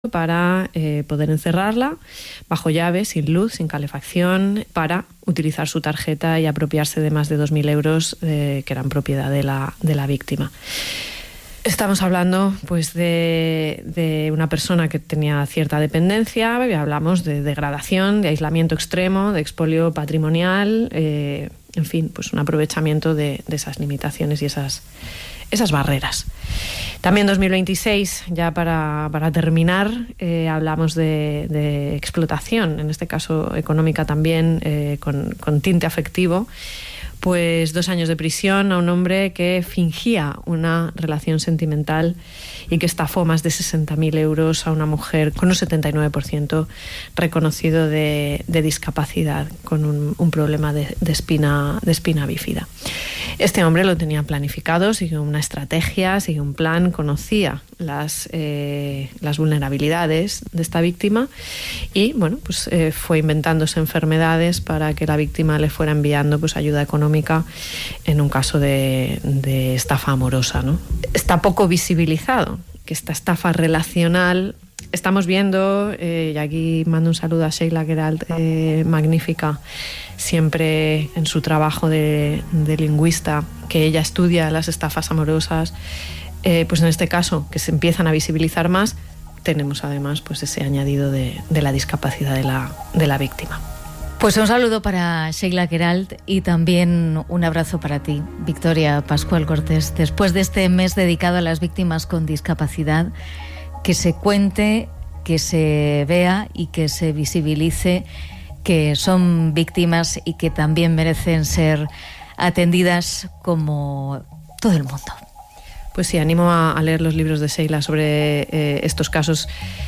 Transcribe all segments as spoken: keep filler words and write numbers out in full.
para eh, poder encerrarla bajo llave, sin luz, sin calefacción, para utilizar su tarjeta y apropiarse de más de dos mil euros eh, que eran propiedad de la, de la víctima. Estamos hablando pues de, de una persona que tenía cierta dependencia, hablamos de degradación, de aislamiento extremo, de expolio patrimonial, eh, en fin, pues un aprovechamiento de, de esas limitaciones y esas, esas barreras. También dos mil veintiséis, ya para, para terminar, eh, hablamos de, de explotación, en este caso económica también, eh, con, con tinte afectivo. Pues dos años de prisión a un hombre que fingía una relación sentimental y que estafó más de sesenta mil euros a una mujer con un setenta y nueve por ciento reconocido de, de discapacidad, con un, un problema de, de, espina, de espina bífida. Este hombre lo tenía planificado, siguió una estrategia, siguió un plan, conocía las, eh, las vulnerabilidades de esta víctima y bueno, pues eh, fue inventándose enfermedades para que la víctima le fuera enviando pues ayuda económica en un caso de, de estafa amorosa, ¿no? Está poco visibilizado que esta estafa relacional. Estamos viendo, eh, y aquí mando un saludo a Sheila Queralt, eh, magnífica, siempre en su trabajo de, de lingüista, que ella estudia las estafas amorosas, eh, pues en este caso, que se empiezan a visibilizar más, tenemos además pues ese añadido de, de la discapacidad de la, de la víctima. Pues un saludo para Sheila Queralt y también un abrazo para ti, Victoria Pascual Cortés. Después de este mes dedicado a las víctimas con discapacidad, que se cuente, que se vea y que se visibilice que son víctimas y que también merecen ser atendidas como todo el mundo. Pues sí, animo a, a leer los libros de Sheila sobre eh, estos casos.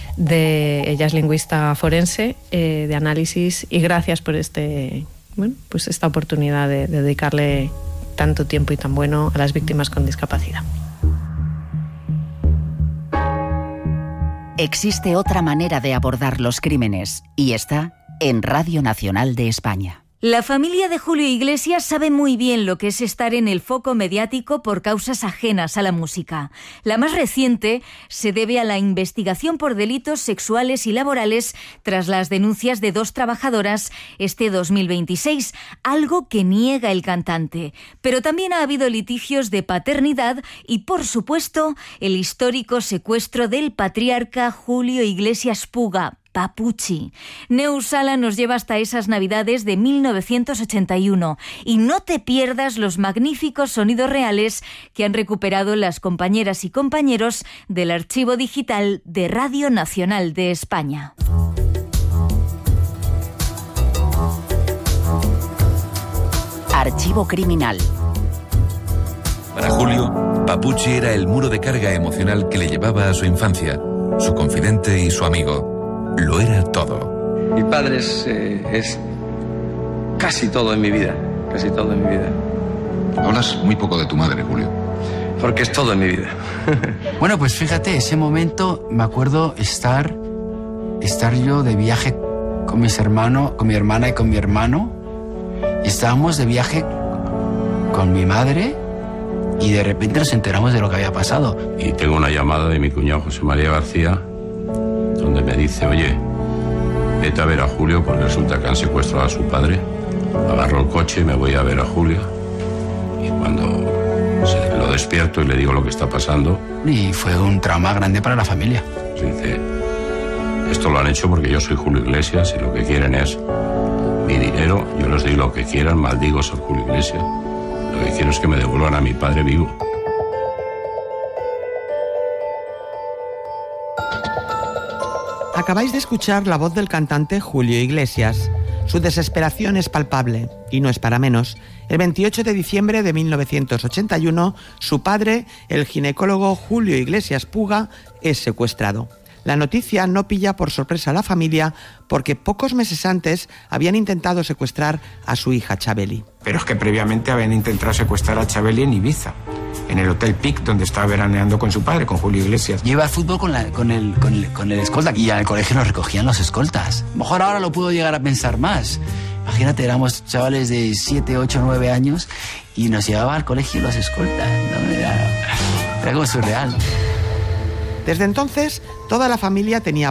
De ella es lingüista forense, eh, de análisis, y gracias por este, bueno, pues esta oportunidad de, de dedicarle tanto tiempo y tan bueno a las víctimas con discapacidad. Existe otra manera de abordar los crímenes y está en Radio Nacional de España. La familia de Julio Iglesias sabe muy bien lo que es estar en el foco mediático por causas ajenas a la música. La más reciente se debe a la investigación por delitos sexuales y laborales tras las denuncias de dos trabajadoras este dos mil veintiséis, algo que niega el cantante. Pero también ha habido litigios de paternidad y, por supuesto, el histórico secuestro del patriarca Julio Iglesias Puga, Papuchi. Neus Sala nos lleva hasta esas navidades de mil novecientos ochenta y uno y no te pierdas los magníficos sonidos reales que han recuperado las compañeras y compañeros del archivo digital de Radio Nacional de España. Archivo criminal. Para Julio, Papuchi era el muro de carga emocional que le llevaba a su infancia, su confidente y su amigo. Lo era todo. Mi padre es, eh, es casi todo en mi vida, casi todo en mi vida. Hablas muy poco de tu madre, Julio. Porque es todo en mi vida. Bueno, pues fíjate, ese momento me acuerdo estar, estar yo de viaje con mis hermanos, con mi hermana y con mi hermano. Y estábamos de viaje con mi madre y de repente nos enteramos de lo que había pasado. Y tengo una llamada de mi cuñado José María García, donde me dice, oye, vete a ver a Julio porque resulta que han secuestrado a su padre. Agarro el coche y me voy a ver a Julio. Y cuando se, lo despierto y le digo lo que está pasando... Y fue un trauma grande para la familia. Dice, esto lo han hecho porque yo soy Julio Iglesias y lo que quieren es mi dinero. Yo les doy lo que quieran, maldigo ser Julio Iglesias. Lo que quiero es que me devuelvan a mi padre vivo. Acabáis de escuchar la voz del cantante Julio Iglesias. Su desesperación es palpable, y no es para menos. El veintiocho de diciembre de mil novecientos ochenta y uno, su padre, el ginecólogo Julio Iglesias Puga, es secuestrado. La noticia no pilla por sorpresa a la familia porque pocos meses antes habían intentado secuestrar a su hija Chabeli. Pero es que previamente habían intentado secuestrar a Chabeli en Ibiza, en el Hotel Pic, donde estaba veraneando con su padre, con Julio Iglesias. Yo iba al fútbol con, la, con, el, con, el, con el escolta y al colegio nos recogían los escoltas. A lo mejor ahora lo puedo llegar a pensar más. Imagínate, éramos chavales de siete, ocho, nueve años y nos llevaba al colegio los escoltas, ¿no? Era, era como surreal. Desde entonces, toda la familia tenía